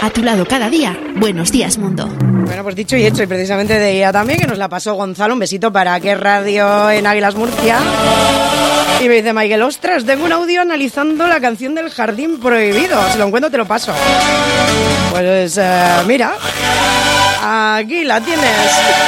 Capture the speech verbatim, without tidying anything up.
A tu lado cada día. Buenos días, mundo. Bueno, pues dicho y hecho, y precisamente de ella también, que nos la pasó Gonzalo. Un besito para Qué Radio en Águilas Murcia. Y me dice Michael, ostras, tengo un audio analizando la canción del Jardín Prohibido. Si lo encuentro te lo paso. Pues uh, mira, aquí la tienes.